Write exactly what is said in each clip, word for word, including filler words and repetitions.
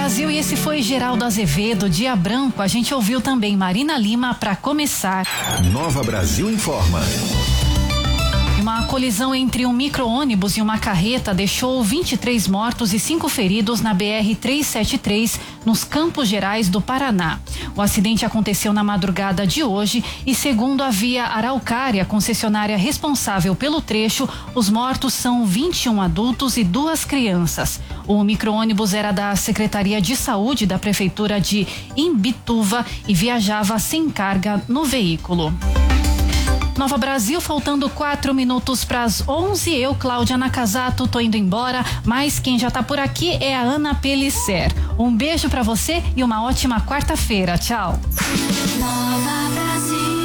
Brasil, e esse foi Geraldo Azevedo, Dia Branco. A gente ouviu também Marina Lima para começar. Nova Brasil informa. Uma colisão entre um micro-ônibus e uma carreta deixou vinte e três mortos e cinco feridos na B R trezentos e setenta e três, nos Campos Gerais do Paraná. O acidente aconteceu na madrugada de hoje e, segundo a Via Araucária, concessionária responsável pelo trecho, os mortos são vinte e um adultos e duas crianças. O micro-ônibus era da Secretaria de Saúde da Prefeitura de Imbituva e viajava sem carga no veículo. Nova Brasil, faltando quatro minutos para as onze. Eu, Cláudia Nakazato, tô indo embora, mas quem já tá por aqui é a Ana Pellicer. Um beijo para você e uma ótima quarta-feira. Tchau. Nova Brasil.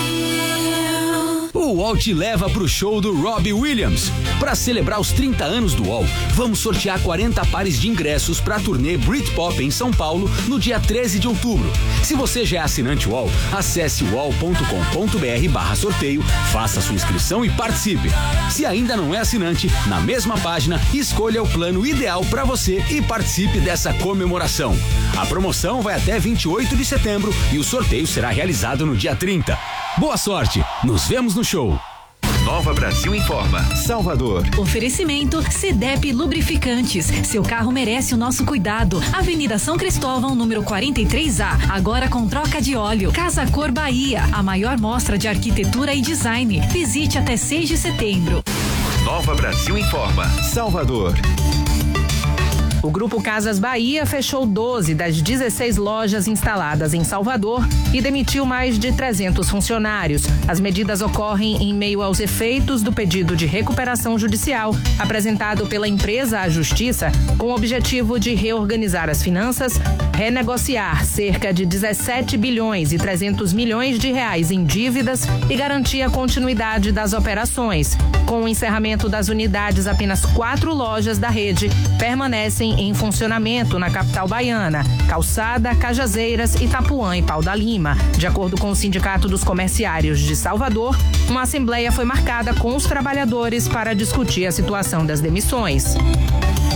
O U O L te leva pro show do Robbie Williams. Para celebrar os trinta anos do U O L, vamos sortear quarenta pares de ingressos para a turnê Britpop em São Paulo no dia treze de outubro. Se você já é assinante U O L, acesse u o l ponto com ponto b r barra sorteio, faça sua inscrição e participe. Se ainda não é assinante, na mesma página, escolha o plano ideal para você e participe dessa comemoração. A promoção vai até vinte e oito de setembro e o sorteio será realizado no dia trinta. Boa sorte! Nos vemos no show! Nova Brasil informa. Salvador. Oferecimento Cedep Lubrificantes. Seu carro merece o nosso cuidado. Avenida São Cristóvão, número quarenta e três A. Agora com troca de óleo. Casa Cor Bahia. A maior mostra de arquitetura e design. Visite até seis de setembro. Nova Brasil informa. Salvador. O Grupo Casas Bahia fechou doze das dezesseis lojas instaladas em Salvador e demitiu mais de trezentos funcionários. As medidas ocorrem em meio aos efeitos do pedido de recuperação judicial apresentado pela empresa à Justiça, com o objetivo de reorganizar as finanças, renegociar cerca de dezessete bilhões e trezentos milhões de reais em dívidas e garantir a continuidade das operações. Com o encerramento das unidades, apenas quatro lojas da rede permanecem em funcionamento na capital baiana: Calçada, Cajazeiras, Itapuã e Pau da Lima. De acordo com o Sindicato dos Comerciários de Salvador, uma assembleia foi marcada com os trabalhadores para discutir a situação das demissões.